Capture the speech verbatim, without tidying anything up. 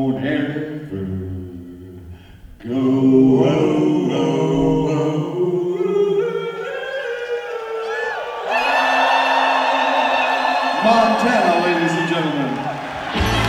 Ever go, oh, oh, oh. Montana, ladies and gentlemen.